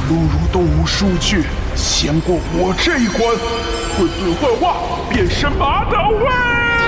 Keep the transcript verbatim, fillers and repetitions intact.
撸入动物术去，先过我这一关。混沌幻化，变身马岛威！